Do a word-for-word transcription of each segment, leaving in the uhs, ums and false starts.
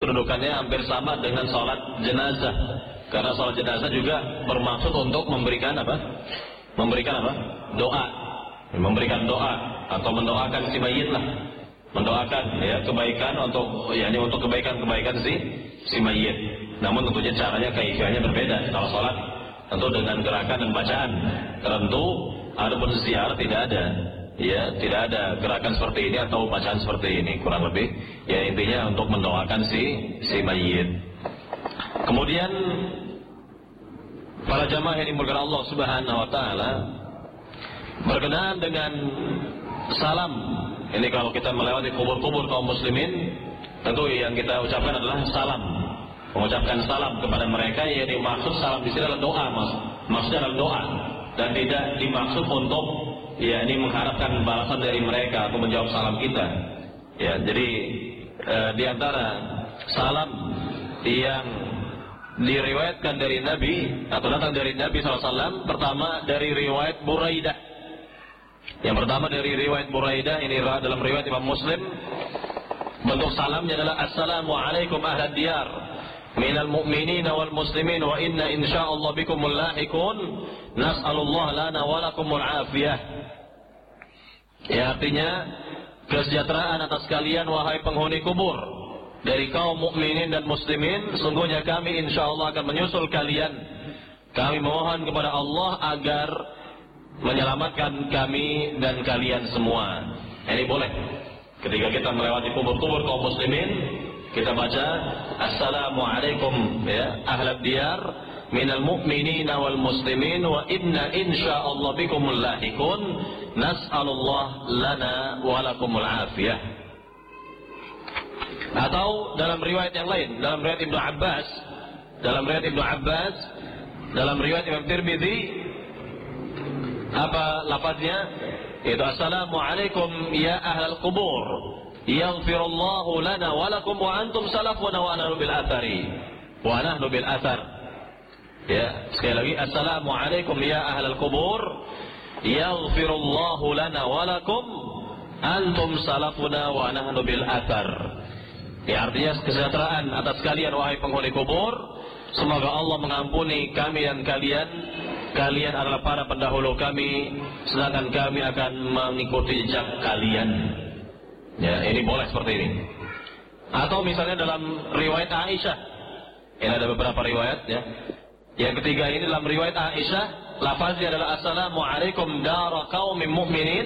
kedudukannya hampir sama dengan sholat jenazah. Karena sholat jenazah juga bermaksud untuk memberikan apa? Memberikan apa? Doa. Memberikan doa atau mendoakan si mayit lah. Mendoakan ya kebaikan untuk ya ini untuk kebaikan-kebaikan si si mayit. Namun tentunya caranya kaifiahnya berbeda. Kalau sholat tentu dengan gerakan dan bacaan tertentu, adapun ziarah tidak ada. Ya, tidak ada gerakan seperti ini atau bacaan seperti ini, kurang lebih. Ya, intinya untuk mendoakan si si mayit. Kemudian para jamaah yang dimuliakan Allah Subhanahu wa taala, berkenaan dengan salam. Ini kalau kita melewati kubur-kubur kaum muslimin, tentu yang kita ucapkan adalah salam. Mengucapkan salam kepada mereka, yang dimaksud salam di sini adalah doa, Mas. Maksudnya adalah doa dan tidak dimaksud untuk ya ini mengharapkan balasan dari mereka atau menjawab salam kita. Ya, jadi e, di antara salam yang diriwayatkan dari Nabi atau datang dari Nabi shallallahu alaihi wasallam, pertama dari riwayat Buraidah. Yang pertama dari riwayat Buraidah, ini dalam riwayat Imam Muslim. Bentuk salamnya adalah Assalamualaikum ahlad diyar minal mu'minina wal muslimin wa inna insyaallah bikumul lahiqun nas'alullah lana wa lakumul afiyah. Ya, artinya kesejahteraan atas kalian wahai penghuni kubur dari kaum mukminin dan muslimin, sungguhnya kami insyaallah akan menyusul kalian. Kami mohon kepada Allah agar menyelamatkan kami dan kalian semua. Ini boleh ketika kita melewati kubur-kubur kaum muslimin, kita baca Assalamualaikum ya ahlad diyar minal mu'minina wal muslimin wa inna insyaallah bikumul lahiqun nas'alullah lana wa lakumul afiyah. Atau dalam riwayat yang lain, dalam riwayat Ibnu Abbas, dalam riwayat Ibnu Abbas, dalam riwayat Imam Tirmidzi, apa lafaznya? Itu Assalamualaikum ya ahlal qubur yaghfirullahu lana wa lakum wa antum salafuna wa nahnu bil athari wa nahnu bil athar. Ya, sekali lagi Assalamualaikum ya ahlal qubur yaghfirullahu lana wa lakum antum salafuna wa nahnu bil athar. Ya, artinya kesejahteraan atas kalian wahai penghuni kubur, semoga Allah mengampuni kami dan kalian. Kalian adalah para pendahulu kami, sedangkan kami akan mengikuti jejak kalian. Ya, ini boleh seperti ini. Atau misalnya dalam riwayat Aisyah, ini ada beberapa riwayat ya. Yang ketiga ini dalam riwayat Aisyah, lafaznya adalah Assalamualaikum dara qaumin mu'minin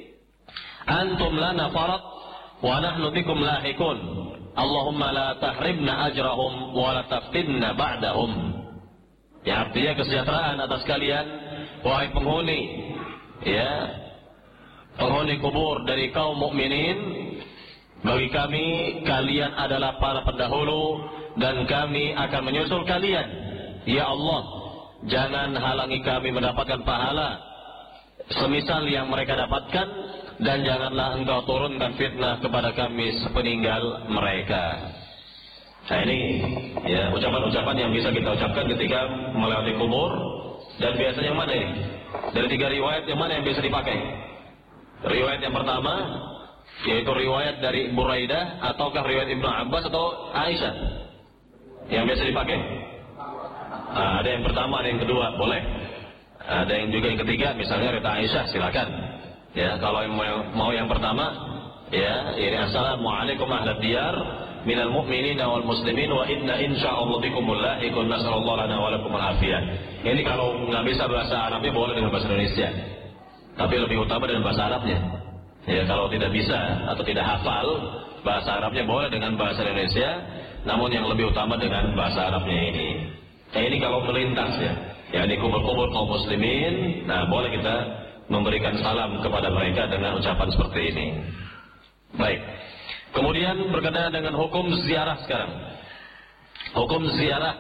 antum lana farat wa nahnu bikum lahiqun. Allahumma la tahrimna ajrahum wa la taftinna ba'dahum. Ya, artinya kesejahteraan atas kalian wahai penghuni ya penghuni kubur dari kaum mukminin. Bagi kami kalian adalah para pendahulu dan kami akan menyusul kalian. Ya Allah, jangan halangi kami mendapatkan pahala semisal yang mereka dapatkan, dan janganlah engkau turunkan fitnah kepada kami sepeninggal mereka. Nah, ini ya ucapan-ucapan yang bisa kita ucapkan ketika melewati kubur. Dan biasanya yang mana ini? Dari tiga riwayat yang mana yang bisa dipakai? Riwayat yang pertama yaitu riwayat dari Buraidah, ataukah riwayat Ibnu Abbas atau Aisyah yang biasa dipakai? Nah, ada yang pertama, ada yang kedua, boleh. Ada yang juga yang ketiga, misalnya riwayat Aisyah, silakan. Ya, kalau yang mau, mau yang pertama, ya, ini Assalamualaikum ahlad diyar minal mu'minina wal muslimin wa inna insyaallah bikumul lahiqun nas'alullah lana wa lakumul afiyah. Ini kalau nggak bisa bahasa Arabnya boleh dengan bahasa Indonesia, tapi lebih utama dengan bahasa Arabnya. Ya, kalau tidak bisa atau tidak hafal bahasa Arabnya boleh dengan bahasa Indonesia, namun yang lebih utama dengan bahasa Arabnya ini. Nah, ini kalau melintas ya, ya ini kubur-kubur kaum muslimin, nah boleh kita memberikan salam kepada mereka dengan ucapan seperti ini. Baik. Kemudian berkenaan dengan hukum ziarah sekarang. Hukum ziarah.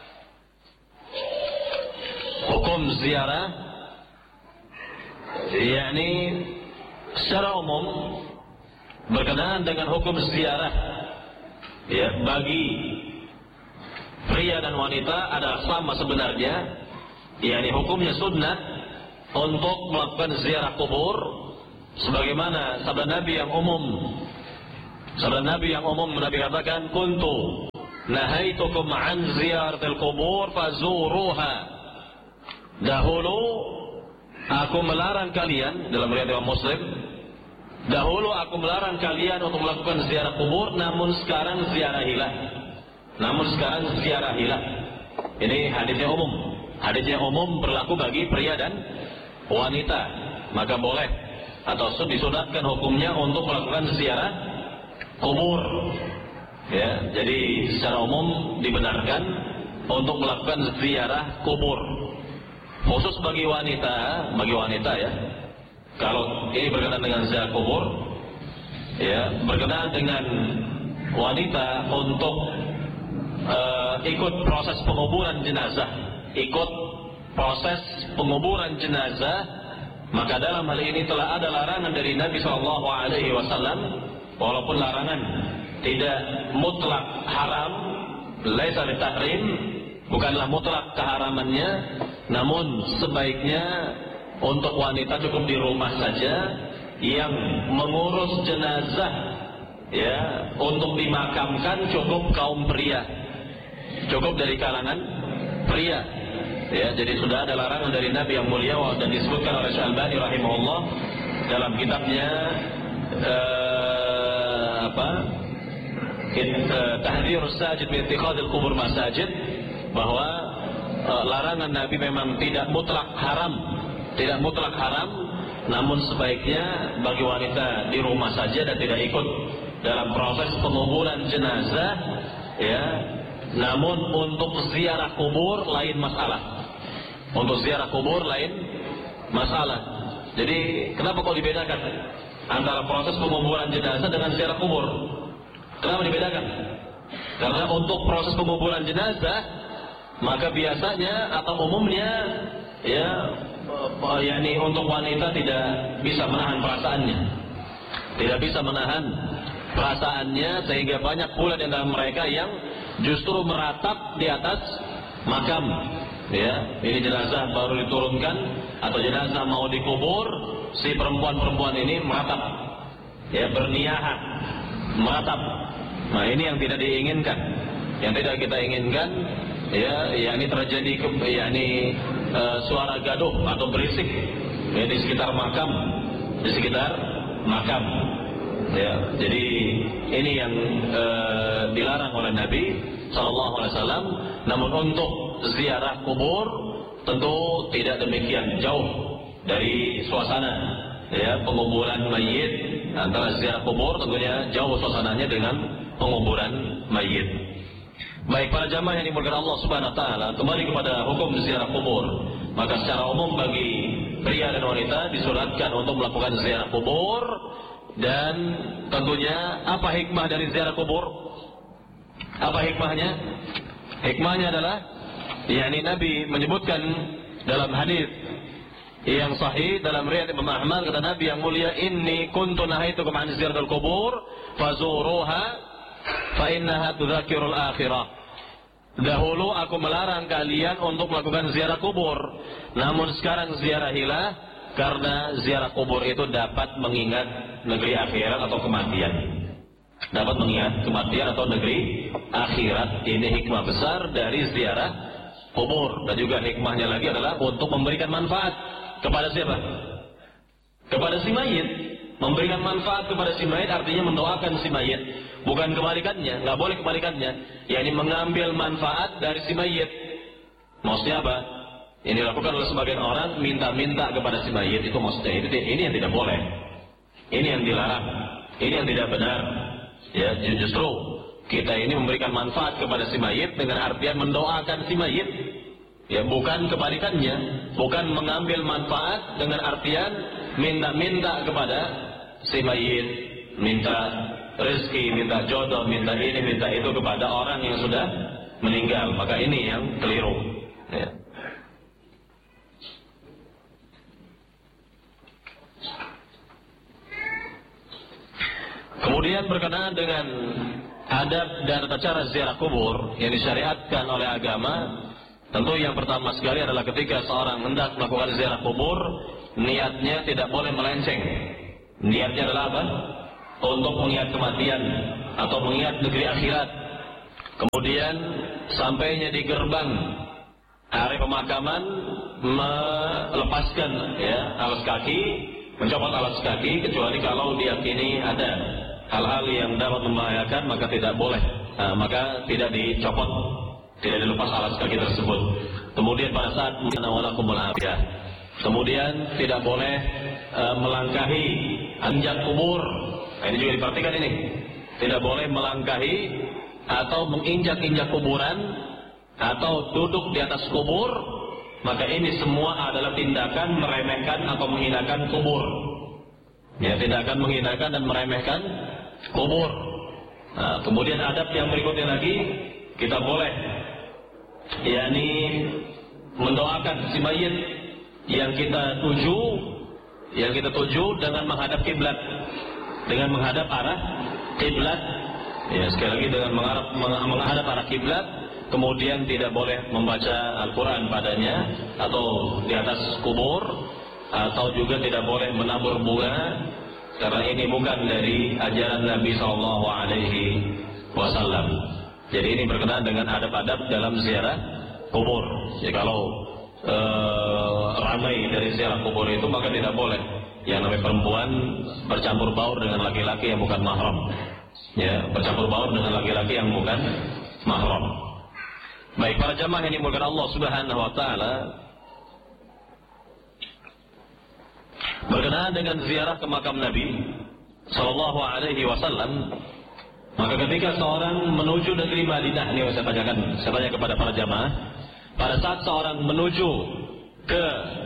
Hukum ziarah yakni secara umum berkenaan dengan hukum ziarah ya, bagi pria dan wanita adalah sama sebenarnya, yakni hukumnya sunnah untuk melakukan ziarah kubur sebagaimana sabda Nabi yang umum, Sabda Nabi yang umum, Nabi katakan, kuntu nahaitukum an ziyaratil kubur fazuruha. Dahulu aku melarang kalian, dalam riwayat Imam Muslim, dahulu aku melarang kalian untuk melakukan ziarah kubur, namun sekarang ziarahilah. Namun sekarang ziarahilah. Ini hadisnya umum. Hadisnya umum berlaku bagi pria dan wanita. Maka boleh atau disunatkan hukumnya untuk melakukan ziarah kubur. Ya, jadi secara umum dibenarkan untuk melakukan ziarah kubur. Khusus bagi wanita, bagi wanita ya. Kalau ini berkenaan dengan ziarah kubur, ya, berkenaan dengan wanita untuk uh, ikut proses penguburan jenazah, ikut proses penguburan jenazah, maka dalam hal ini telah ada larangan dari Nabi shallallahu alaihi wasallam, walaupun larangan tidak mutlak haram, laisa litahrim, bukanlah mutlak keharamannya, namun sebaiknya untuk wanita cukup di rumah saja, yang mengurus jenazah ya untuk dimakamkan cukup kaum pria, cukup dari kalangan pria. Ya, jadi sudah ada larangan dari Nabi yang mulia dan disebutkan oleh Syalbani rahimahullah dalam kitabnya uh, apa? Tahdhirus sajid bi ittikhadil qubur masajid, bahwa uh, larangan Nabi memang tidak mutlak haram, tidak mutlak haram, namun sebaiknya bagi wanita di rumah saja dan tidak ikut dalam proses penguburan jenazah, ya. Namun untuk ziarah kubur lain masalah. Untuk ziarah kubur lain masalah. Jadi kenapa kok dibedakan antara proses penguburan jenazah dengan ziarah kubur? Kenapa dibedakan? Karena untuk proses penguburan jenazah, maka biasanya atau umumnya ya yakni untuk wanita tidak bisa menahan perasaannya. Tidak bisa menahan perasaannya, sehingga banyak pula di antara mereka yang justru meratap di atas makam. Ya, ini jenazah baru diturunkan atau jenazah mau dikubur, si perempuan-perempuan ini meratap, ya, berniahat, meratap. Nah, ini yang tidak diinginkan, yang tidak kita inginkan, ya, yakni terjadi, yakni uh, suara gaduh atau berisik, ya, di sekitar makam, di sekitar makam. Ya, jadi ini yang uh, dilarang oleh Nabi Sallallahu Alaihi Wasallam. Namun untuk ziarah kubur tentu tidak demikian jauh dari suasana, ya, penguburan mayit. Antara ziarah kubur tentunya jauh suasananya dengan penguburan mayit. Baik, para jamaah yang dimuliakan Allah Subhanahu Wa Taala, kembali kepada hukum ziarah kubur. Maka secara umum bagi pria dan wanita disunatkan untuk melakukan ziarah kubur. Dan tentunya apa hikmah dari ziarah kubur? Apa hikmahnya? Hikmahnya adalah, yakni Nabi menyebutkan dalam hadis yang sahih dalam riwayat Imam Ahmad, kata Nabi yang mulia, inni kuntu nahaitukum an ziyaratil qubur fazuruha fa innaha tudzakirul akhirah. Dahulu aku melarang kalian untuk melakukan ziarah kubur, namun sekarang ziarahilah, karena ziarah kubur itu dapat mengingat negeri akhirat atau kematian. Dapat mengingat kematian atau negeri akhirat. Ini hikmah besar dari ziarah kubur. Dan juga hikmahnya lagi adalah untuk memberikan manfaat kepada siapa? Kepada si mayit. Memberikan manfaat kepada si mayit artinya mendoakan si mayit. Bukan kebalikannya, nggak boleh kebalikannya. yakni mengambil manfaat dari si mayit. Maksudnya apa? Ini dilakukan oleh sebagian orang, minta-minta kepada si mayit, itu maksudnya itu, ini yang tidak boleh. Ini yang dilarang. Ini yang tidak benar. Ya, justru kita ini memberikan manfaat kepada si mayit dengan artian mendoakan si mayit. Ya, bukan kebalikannya, bukan mengambil manfaat dengan artian minta-minta kepada si mayit, minta rezeki, minta jodoh, minta ini, minta itu kepada orang yang sudah meninggal. Maka ini yang keliru. Ya. Kemudian berkenaan dengan adab dan tata cara ziarah kubur yang disyariatkan oleh agama, tentu yang pertama sekali adalah ketika seorang hendak melakukan ziarah kubur, niatnya tidak boleh melenceng. Niatnya adalah apa? untuk mengingat kematian atau mengingat negeri akhirat. Kemudian sampainya di gerbang area pemakaman, melepaskan ya alas kaki, mencopot alas kaki, kecuali kalau diyakini ada hal-hal yang dapat membahayakan, maka tidak boleh, nah, maka tidak dicopot, tidak dilepas alas kaki tersebut. Kemudian pada saat kemudian tidak boleh uh, melangkahi injak kubur. Nah, ini juga diperhatikan ini, tidak boleh melangkahi atau menginjak-injak kuburan atau duduk di atas kubur, maka ini semua adalah tindakan meremehkan atau menghinakan kubur. Ya, tindakan menghinakan dan meremehkan kubur. Nah, kemudian adab yang berikutnya lagi, kita boleh yakni mendoakan si mayit yang kita tuju, yang kita tuju dengan menghadap kiblat, dengan menghadap arah kiblat. Ya, sekali lagi dengan menghadap, menghadap arah kiblat. Kemudian tidak boleh membaca Al-Quran padanya atau di atas kubur, atau juga tidak boleh menabur bunga, karena ini bukan dari ajaran Nabi shallallahu alaihi wasallam. Jadi ini berkenaan dengan adab-adab dalam ziarah kubur. Jadi kalau ee, ramai dari ziarah kubur itu, maka tidak boleh yang namanya perempuan bercampur baur dengan laki-laki yang bukan mahram. Ya, bercampur baur dengan laki-laki yang bukan mahram. Baik, para jamaah yang dimulakan Allah Subhanahu wa taala, berkenaan dengan ziarah ke makam Nabi sallallahu alaihi wasallam, maka ketika seorang menuju negeri Madinah, ini saya tanyakan, saya tanya kepada para jamaah, pada saat seorang menuju ke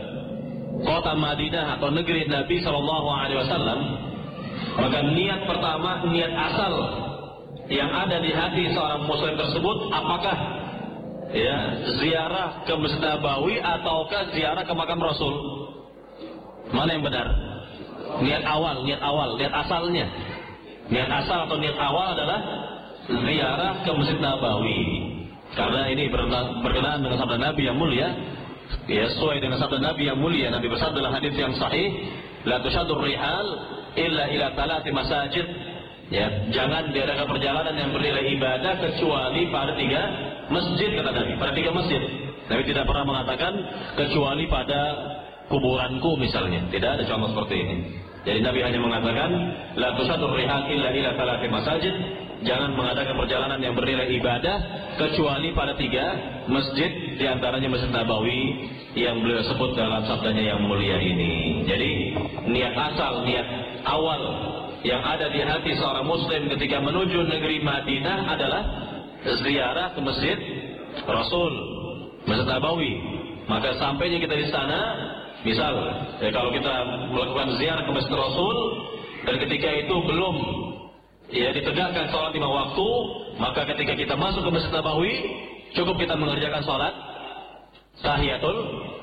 kota Madinah atau negeri Nabi sallallahu alaihi wasallam, maka niat pertama, niat asal yang ada di hati seorang muslim tersebut, apakah ya ziarah ke Masjid Nabawi ataukah ziarah ke makam Rasul? Mana yang benar? Niat awal, niat awal, niat asalnya. Niat asal atau niat awal adalah ziarah ke Masjid Nabawi. Karena ini berkenaan dengan sabda Nabi yang mulia. Ya, sesuai dengan sabda Nabi yang mulia. Nabi bersabda dalam hadis yang sahih, la tushaddur rihal illa ila talati masajid. Ya, jangan diadakan perjalanan yang bernilai ibadah kecuali pada tiga masjid, kata Nabi, pada tiga masjid. Nabi tidak pernah mengatakan kecuali pada kuburanku misalnya. Tidak ada contoh seperti ini. Jadi Nabi hanya mengatakan la tushaddur rihal illa ila talati masajid. Jangan mengadakan perjalanan yang bernilai ibadah kecuali pada tiga masjid, diantaranya Masjid Nabawi yang beliau sebut dalam sabdanya yang mulia ini. Jadi niat asal, niat awal yang ada di hati seorang muslim ketika menuju negeri Madinah adalah ziarah ke Masjid Rasul, Masjid Nabawi. Maka sampainya kita di sana, misal ya, kalau kita melakukan ziarah ke Masjid Rasul dan ketika itu belum ya ditegakkan sholat lima waktu, maka ketika kita masuk ke Masjid Nabawi, cukup kita mengerjakan sholat tahiyatul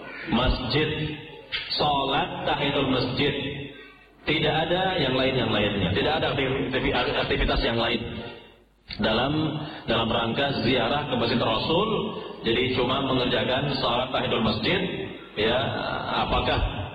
masjid, sholat tahiyatul masjid. Tidak ada yang lain yang lainnya, tidak ada aktivitas yang lain dalam dalam rangka ziarah ke Masjid Rasul. Jadi cuma mengerjakan sholat tahiyatul masjid, ya, apakah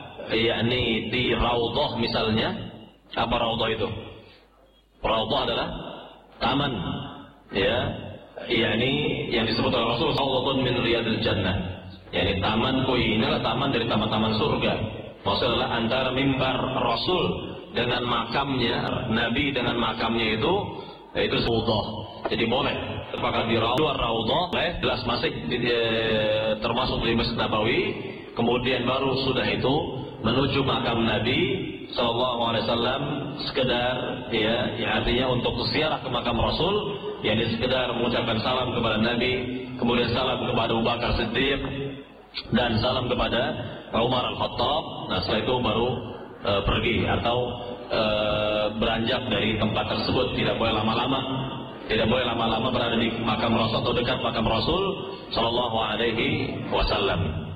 yakni di Raudhah misalnya. Apa Raudhah itu? Raudhah adalah taman, ya, yakni yang disebut oleh Rasul Raudhatun min riyadil jannah. yakni tamanku ini adalah taman dari taman-taman surga. Maksudnya adalah antara mimbar Rasul dengan makamnya Nabi, dengan makamnya itu yaitu Raudhah. Jadi boleh apakah di luar Raudhah, boleh, jelas masih di, di, termasuk di Masjid Nabawi. Kemudian baru sudah itu menuju makam Nabi Sallallahu Alaihi Wasallam, sekedar ya, ya artinya untuk ziarah ke makam Rasul, yakni sekedar mengucapkan salam kepada Nabi, kemudian salam kepada Abu Bakar Siddiq dan salam kepada Umar Al-Khattab. Nah setelah itu baru e, pergi atau e, beranjak dari tempat tersebut. Tidak boleh lama-lama, tidak boleh lama-lama berada di makam Rasul atau dekat makam Rasul Sallallahu Alaihi Wasallam.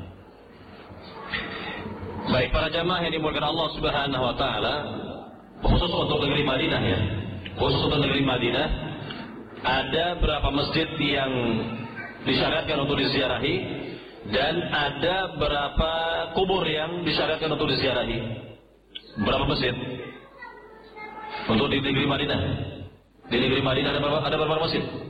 Baik para jamaah yang dimuliakan Allah Subhanahu Wa Taala, khusus untuk negeri Madinah ya, khusus untuk negeri Madinah, ada berapa masjid yang disyariatkan untuk diziarahi dan ada berapa kubur yang disyariatkan untuk diziarahi? Berapa masjid? Untuk di negeri Madinah. Di negeri Madinah ada berapa, ada berapa masjid?